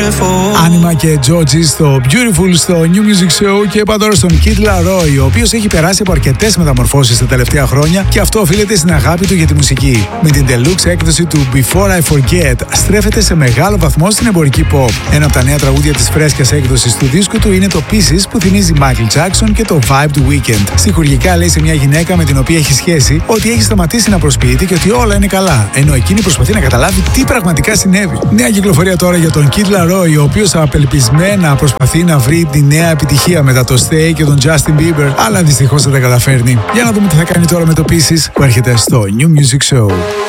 Άνιμα και Τζότζι στο Beautiful στο New Music Show και είπα τώρα στον Kid Laroi, ο οποίος έχει περάσει από αρκετές μεταμορφώσεις τα τελευταία χρόνια και αυτό οφείλεται στην αγάπη του για τη μουσική. Με την deluxe έκδοση του Before I Forget στρέφεται σε μεγάλο βαθμό στην εμπορική pop. Ένα από τα νέα τραγούδια της φρέσκιας έκδοσης του δίσκου του είναι το Pieces που θυμίζει Michael Jackson και το Vibe του Weekend. Στιχουργικά λέει σε μια γυναίκα με την οποία έχει σχέση ότι έχει σταματήσει να προσποιείται και ότι όλα είναι καλά, ενώ εκείνη προσπαθεί να καταλάβει τι πραγματικά συνέβη. Νέα κυκλοφορία τώρα για τον Kid Laroi, ο οποίος απελπισμένα προσπαθεί να βρει τη νέα επιτυχία μετά το Stay και τον Justin Bieber, αλλά δυστυχώς δεν τα καταφέρνει. Για να δούμε τι θα κάνει τώρα με το Pieces που έρχεται στο New Music Show.